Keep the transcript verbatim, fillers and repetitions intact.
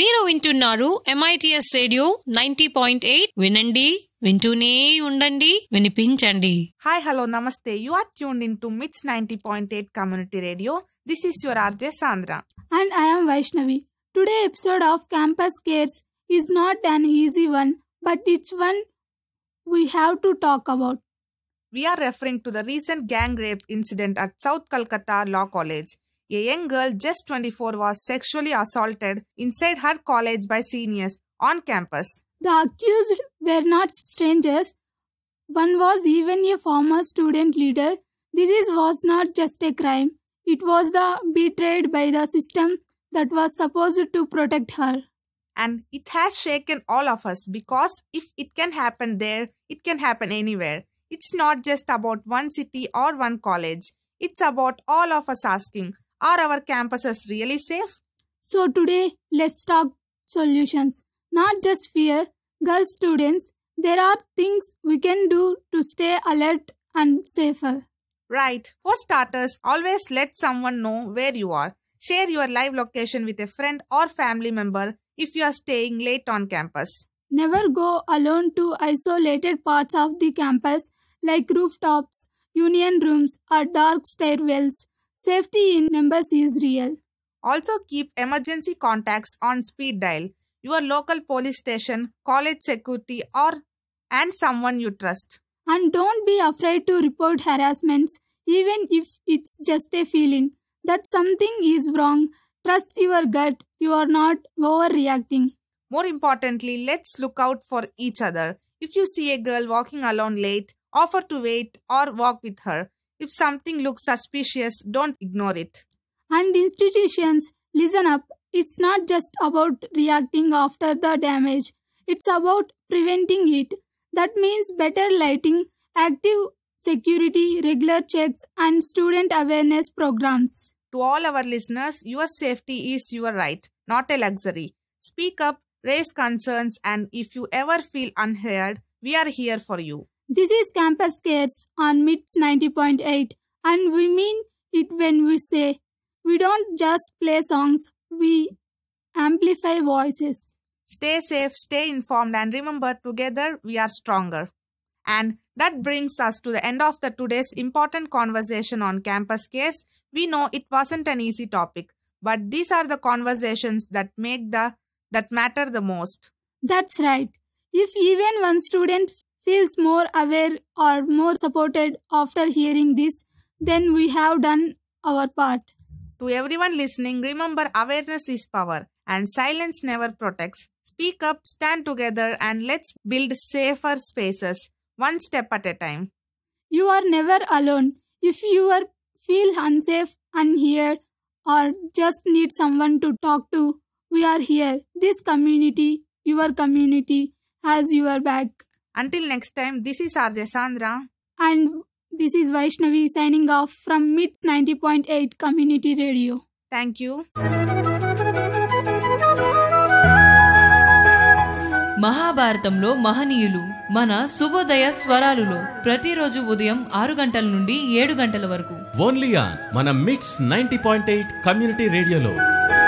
మీరు వింటున్నారు MITS radio ninety point eight. వినండి, వింటూనే ఉండండి, వినిపించండి. హాయ్, హలో, నమస్తే. You are tuned in to మిట్స్ ninety point eight community radio. This is your R J Sandra. And I am Vaishnavi. Today's episode of Campus Cares is not an easy one, but it's one we have to talk about. We are referring to the recent gang rape incident at South Calcutta Law College. A young girl, just twenty-four, was sexually assaulted inside her college by seniors on campus. The accused were not strangers. One was even a former student leader. This is, was not just a crime. It was the betrayed by the system that was supposed to protect her. And it has shaken all of us because if it can happen there, it can happen anywhere. It's not just about one city or one college. It's about all of us asking, are our campuses really safe? So today, let's talk solutions. Not just fear. Girl students, there are things we can do to stay alert and safer. Right. For starters, always let someone know where you are. Share your live location with a friend or family member if you are staying late on campus. Never go alone to isolated parts of the campus like rooftops, union rooms, or dark stairwells. Safety in numbers is real. Also keep emergency contacts on speed dial. Your local police station, college security, or and someone you trust. And don't be afraid to report harassments, even if it's just a feeling that something is wrong. Trust your gut. You are not overreacting. More importantly, let's look out for each other. If you see a girl walking alone late, offer to wait or walk with her. If something looks suspicious, don't ignore it. And institutions, listen up. It's not just about reacting after the damage. It's about preventing it. That means better lighting, active security, regular checks, and student awareness programs. To all our listeners, your safety is your right, not a luxury. Speak up, raise concerns, and if you ever feel unheard, we are here for you. This is Campus Cares on Mits ninety point eight, and we mean it when we say we don't just play songs, we amplify voices. Stay safe, stay informed, and remember, together we are stronger. And that brings us to the end of the today's important conversation on Campus Cares. We know it wasn't an easy topic, but these are the conversations that make the that matter the most. That's right. If even one student feels more aware or more supported after hearing this, then we have done our part. To everyone listening, remember, awareness is power and silence never protects. Speak up, stand together, and let's build safer spaces, one step at a time. You are never alone. If you are feel unsafe, unheard, or just need someone to talk to, we are here. This community, your community, has your back. Until next time, this is R J Sandra. And this is Vaishnavi signing off from Mits ninety point eight Community Radio. Thank you. మహాభారతంలో మహనీయులు మన శుభోదయ స్వరాలులో ప్రతిరోజు ఉదయం ఆరు గంటల నుండి ఏడు గంటల వరకు ఓన్లీ ఆన్ మన మిట్స్ నైంటీ పాయింట్ ఎయిట్ కమ్యూనిటీ రేడియోలో.